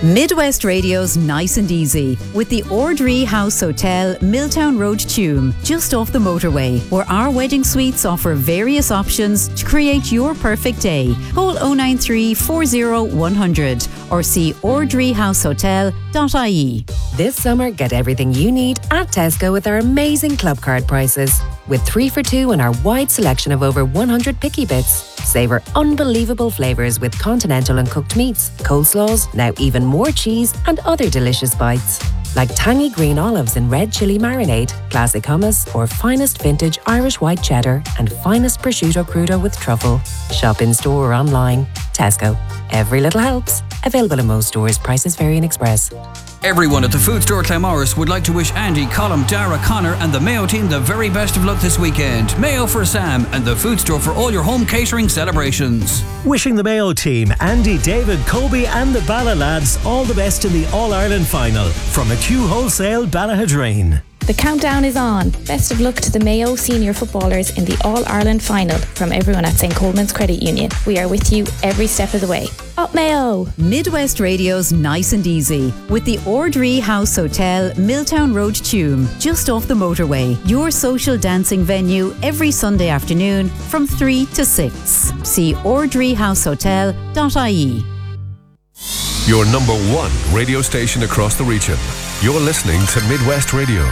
Midwest Radio's Nice and Easy with the Ordree House Hotel, Milltown Road, Tuam, just off the motorway, where our wedding suites offer various options to create your perfect day. Call 093 40 100 or see ordreehousehotel.ie. This summer, get everything you need at Tesco with our amazing club card prices. With 3 for 2 and our wide selection of over 100 picky bits. Savour unbelievable flavours with continental and cooked meats, coleslaws, now even more cheese and other delicious bites. Like tangy green olives in red chilli marinade, classic hummus, or finest vintage Irish white cheddar and finest prosciutto crudo with truffle. Shop in store or online. Tesco. Every little helps. Available in most stores. Prices vary in Express. Everyone at the Food Store Claremorris would like to wish Andy, Colm, Dara, Connor and the Mayo team the very best of luck this weekend. Mayo for Sam and the Food Store for all your home catering celebrations. Wishing the Mayo team, Andy, David, Kobe and the Bala lads all the best in the All-Ireland final. From McHugh Wholesale, Ballaghadrain. The countdown is on. Best of luck to the Mayo senior footballers in the All-Ireland final from everyone at St. Coleman's Credit Union. We are with you every step of the way. Up Mayo! Midwest Radio's Nice and Easy with the Ordree House Hotel, Milltown Road, Tuam, just off the motorway. Your social dancing venue every Sunday afternoon from 3 to 6. See ordreehousehotel.ie. Your number one radio station across the region. You're listening to Midwest Radio.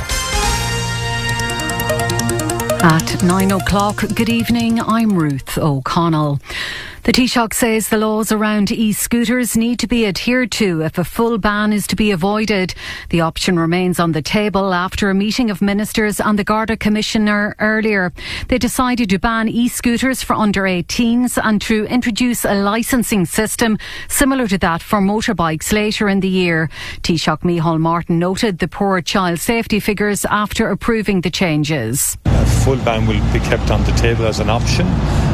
At 9 o'clock, good evening, I'm Ruth O'Connell. The Taoiseach says the laws around e-scooters need to be adhered to if a full ban is to be avoided. The option remains on the table after a meeting of ministers and the Garda Commissioner earlier. They decided to ban e-scooters for under 18s and to introduce a licensing system similar to that for motorbikes later in the year. Taoiseach Micheál Martin noted the poor child safety figures after approving the changes. A full ban will be kept on the table as an option.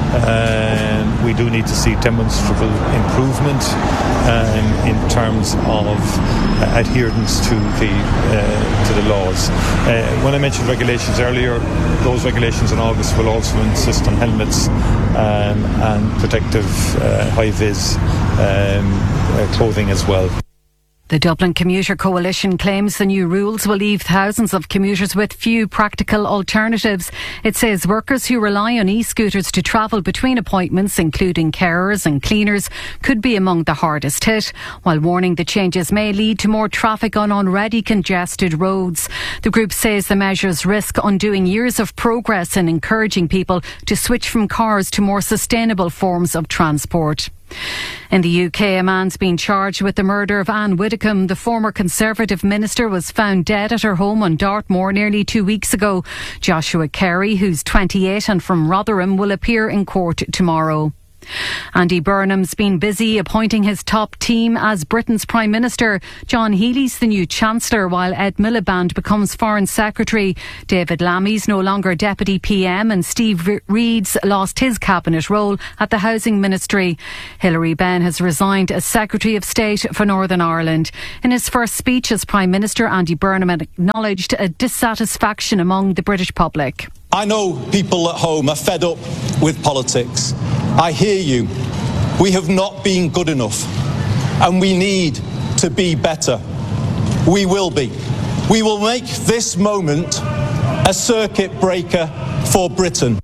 We do need to see demonstrable improvement in terms of adherence to the laws. When I mentioned regulations earlier, those regulations in August will also insist on helmets and protective high-vis clothing as well. The Dublin Commuter Coalition claims the new rules will leave thousands of commuters with few practical alternatives. It says workers who rely on e-scooters to travel between appointments, including carers and cleaners, could be among the hardest hit, while warning the changes may lead to more traffic on already congested roads. The group says the measures risk undoing years of progress in encouraging people to switch from cars to more sustainable forms of transport. In the UK, a man's been charged with the murder of Anne Widdecombe. The former Conservative minister was found dead at her home on Dartmoor nearly 2 weeks ago. Joshua Carey, who's 28 and from Rotherham, will appear in court tomorrow. Andy Burnham's been busy appointing his top team as Britain's Prime Minister. John Healy's the new Chancellor, while Ed Miliband becomes Foreign Secretary. David Lammy's no longer Deputy PM, and Steve Reid's lost his cabinet role at the Housing Ministry. Hilary Benn has resigned as Secretary of State for Northern Ireland. In his first speech as Prime Minister, Andy Burnham acknowledged a dissatisfaction among the British public. I know people at home are fed up with politics. I hear you. We have not been good enough, and we need to be better. We will be. We will make this moment a circuit breaker for Britain.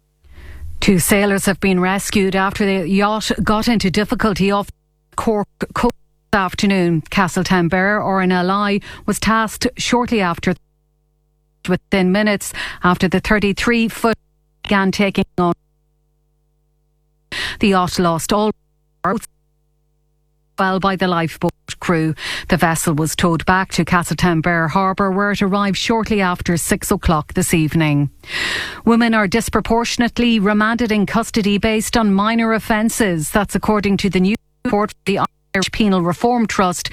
2 sailors have been rescued after the yacht got into difficulty off Cork coast this afternoon. Castletownbere, or an ally, was tasked shortly after, within minutes after the 33-foot began taking on. The yacht lost all well by the lifeboat crew. The vessel was towed back to Castletownbere Harbour, where it arrived shortly after 6 o'clock this evening. Women are disproportionately remanded in custody based on minor offences. That's according to the new report from the Irish Penal Reform Trust.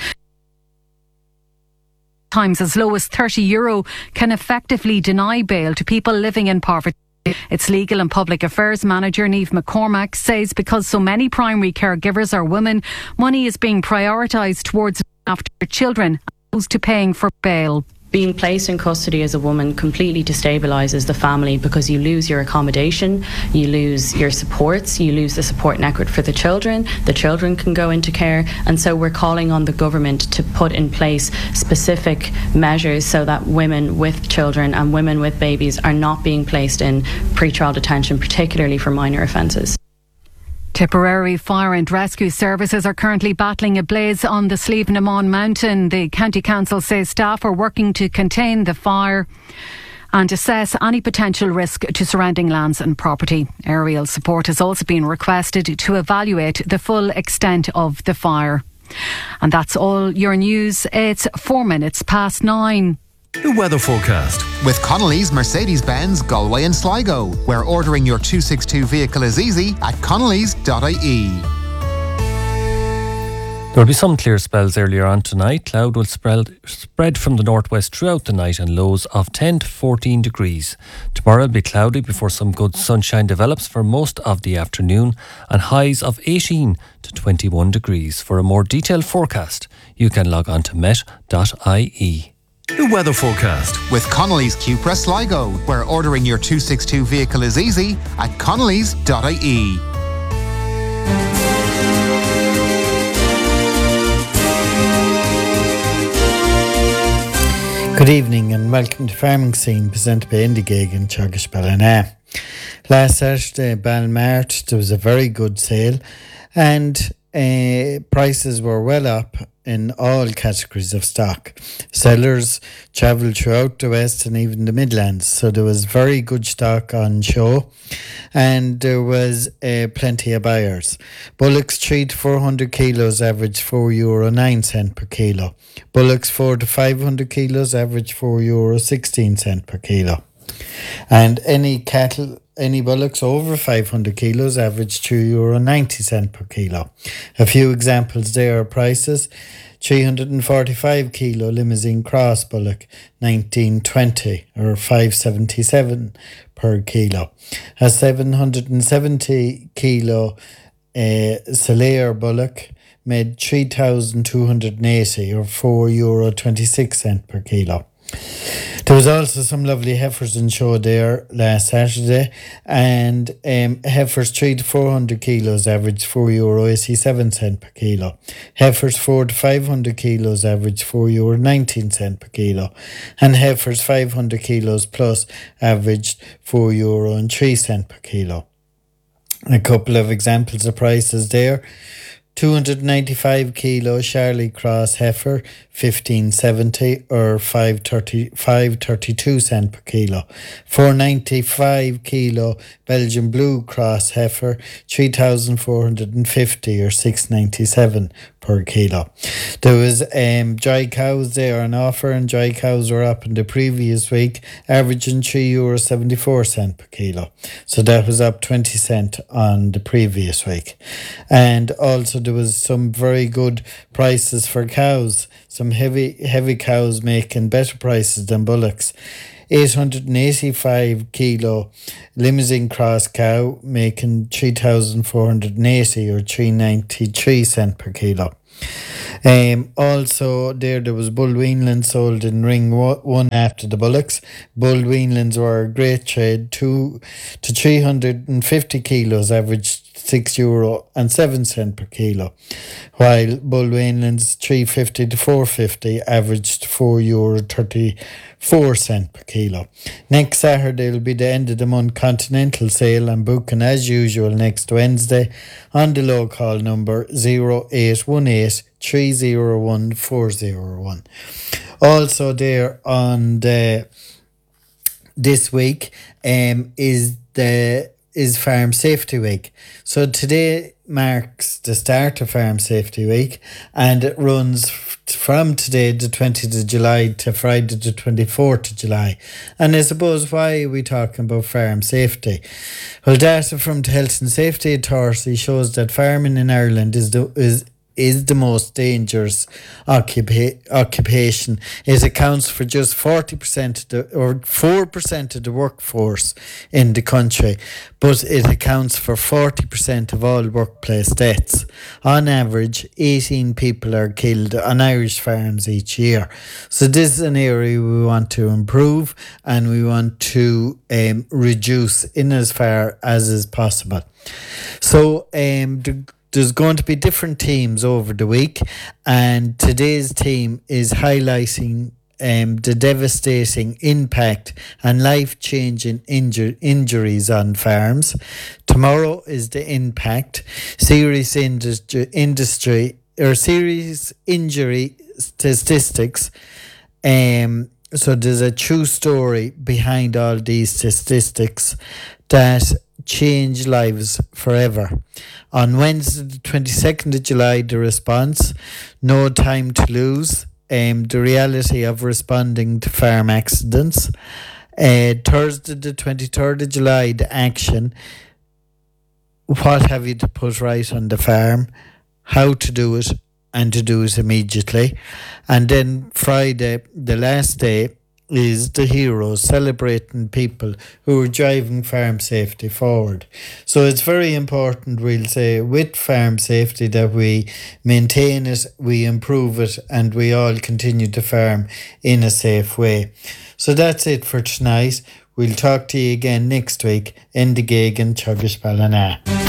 Times as low as €30 can effectively deny bail to people living in poverty. Its Legal and Public Affairs Manager, Niamh McCormack, says because so many primary caregivers are women, money is being prioritised towards after children as opposed to paying for bail. Being placed in custody as a woman completely destabilises the family because you lose your accommodation, you lose your supports, you lose the support network for the children can go into care, and so we're calling on the government to put in place specific measures so that women with children and women with babies are not being placed in pre-trial detention, particularly for minor offences. Tipperary Fire and Rescue Services are currently battling a blaze on the Slievenamon Mountain. The County Council says staff are working to contain the fire and assess any potential risk to surrounding lands and property. Aerial support has also been requested to evaluate the full extent of the fire. And that's all your news. It's 4 minutes past 9. The weather forecast. With Connolly's Mercedes-Benz Galway and Sligo, where ordering your 262 vehicle is easy at connellys.ie. There will be some clear spells earlier on tonight. Cloud will spread from the northwest throughout the night and lows of 10 to 14 degrees. Tomorrow will be cloudy before some good sunshine develops for most of the afternoon and highs of 18 to 21 degrees. For a more detailed forecast, you can log on to met.ie. The weather forecast. With Connolly's Cupra Sligo, where ordering your 262 vehicle is easy at connellys.ie. Good evening and welcome to Farming Scene, presented by Indigig and Teagasc Ballina. Last Saturday, Balmart, there was a very good sale and prices were well up in all categories of stock. Sellers travelled throughout the West and even the Midlands, so there was very good stock on show and there was plenty of buyers. Bullocks 3 to 400 kilos average €4.09 per kilo. Bullocks 4 to 500 kilos average €4.16 per kilo. And any bullocks over 500 kilos average €2.90 per kilo. A few examples there are prices. 345 kilo Limousin Cross bullock, 1920 or 577 per kilo. A 770 kilo Solaire bullock made 3,280 or €4.26 per kilo. There was also some lovely heifers in show there last Saturday, and heifers 3 to 400 kilos average €4.87 per kilo. Heifers 4 to 500 kilos average €4.19 per kilo, and heifers 500 kilos plus averaged €4.03 per kilo. A couple of examples of prices there. 295 kilo Charlie Cross heifer, 1570 or 532 cent per kilo. 495 kilo Belgian Blue Cross heifer, 3,450 or 697 per kilo. There was dry cows there on offer, and dry cows were up in the previous week, averaging €3.74 per kilo. So that was up 20 cent on the previous week. And also there was some very good prices for cows. Some heavy cows making better prices than bullocks. 885 kilo Limousin Cross cow making 3,480 or 393 cent per kilo. Also there was Bull Weanlands sold in ring one after the bullocks. Bull Weanlands were a great trade. 2 to 350 kilos averaged €6.07 per kilo, while Bull Weanlands 350 to 450 averaged €4.34 per kilo. Next Saturday will be the end of the month continental sale, and booking as usual next Wednesday on the low call number 0818 301 401. Also there on this week is Farm Safety Week. So today marks the start of Farm Safety Week, and it runs from today the 20th of July to Friday the 24th of July. And I suppose, why are we talking about farm safety? Well, data from the Health and Safety Authority shows that farming in Ireland is is the most dangerous occupation. It accounts for just 40% or 4% of the workforce in the country, but it accounts for 40% of all workplace deaths. On average, 18 people are killed on Irish farms each year. So this is an area we want to improve, and we want to reduce in as far as is possible. So there's going to be different themes over the week, and today's theme is highlighting the devastating impact and life-changing injuries on farms. Tomorrow is the impact, serious injury statistics. So there's a true story behind all these statistics that change lives forever. On Wednesday, the 22nd of July, the response, no time to lose, the reality of responding to farm accidents. Thursday, the 23rd of July, the action, what have you to put right on the farm, how to do it, and to do it immediately. And then Friday, the last day, is the heroes, celebrating people who are driving farm safety forward. So it's very important, we'll say, with farm safety, that we maintain it, we improve it, and we all continue to farm in a safe way. So that's it for tonight. We'll talk to you again next week. Enda Geoghegan, Teagasc Ballina.